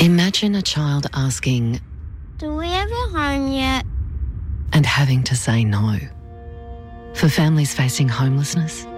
Imagine a child asking, "Do we have a home yet?" and having to say no. For families facing homelessness,